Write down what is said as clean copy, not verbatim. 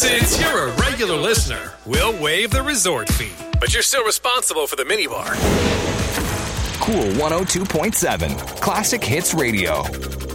Since you're a regular listener, we'll waive the resort fee. But you're still responsible for the minibar. Cool 102.7. Classic Hits Radio.